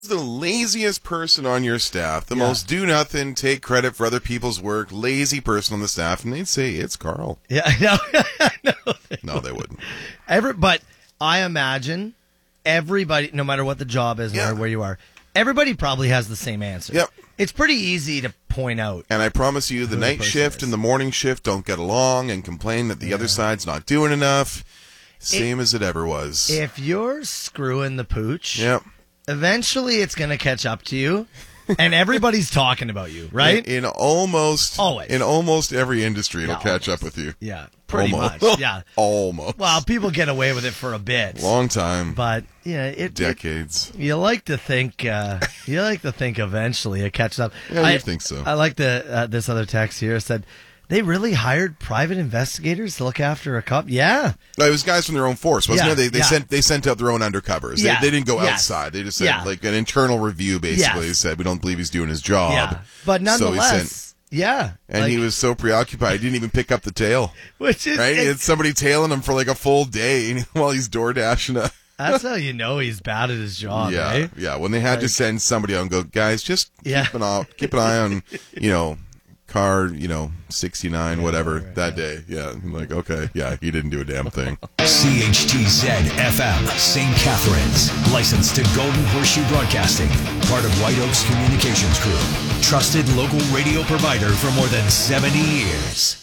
The laziest person on your staff, the most do nothing, take credit for other people's work, lazy person on the staff, and they'd say it's Carl. Yeah, No, they wouldn't. But I imagine everybody, no matter what the job is or where you are, everybody probably has the same answer. Yep. It's pretty easy to point out. And I promise you, the night shift and the morning shift don't get along and complain that the other side's not doing enough. Same as it ever was. If you're screwing the pooch, Yep. eventually it's going to catch up to you, and everybody's talking about you, right? In almost every industry, it'll catch up with you. Yeah, pretty much. Yeah, almost. Well, people get away with it for a bit, long time, but decades. You like to think eventually it catches up. Yeah, you think so. I like this other text here said. They really hired private investigators to look after a cop? Yeah. No, it was guys from their own force, wasn't it? They sent out their own undercovers. Yeah. They didn't go outside. They just said, like, an internal review, basically, said, we don't believe he's doing his job. Yeah. But nonetheless, And he was so preoccupied, he didn't even pick up the tail. Which is... Right? He had somebody tailing him for, like, a full day while he's door dashing. That's how you know he's bad at his job, right? Yeah, when they had to send somebody out and go, guys, just keep an eye on, car, 69, whatever, that day. Yeah, I'm like, okay, he didn't do a damn thing. CHTZ-FM, St. Catharines. Licensed to Golden Horseshoe Broadcasting. Part of White Oaks Communications Group. Trusted local radio provider for more than 70 years.